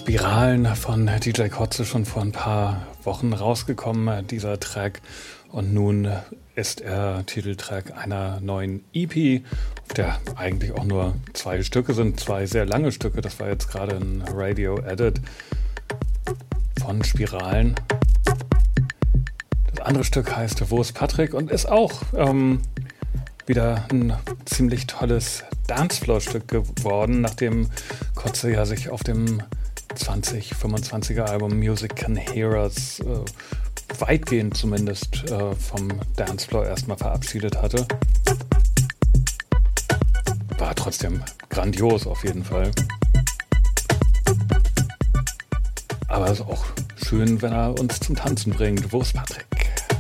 Spiralen von DJ Koze schon vor ein paar Wochen rausgekommen, dieser Track. Und nun ist er Titeltrack einer neuen EP, auf der eigentlich auch nur 2 Stücke sind, 2 sehr lange Stücke. Das war jetzt gerade ein Radio-Edit von Spiralen. Das andere Stück heißt Wo ist Patrick und ist auch wieder ein ziemlich tolles Dancefloor-Stück geworden, nachdem Koze ja sich auf dem 2025er Album Music Can Hear Us weitgehend zumindest vom Dancefloor erstmal verabschiedet hatte. War trotzdem grandios auf jeden Fall. Aber es ist auch schön, wenn er uns zum Tanzen bringt. Wo ist Patrick?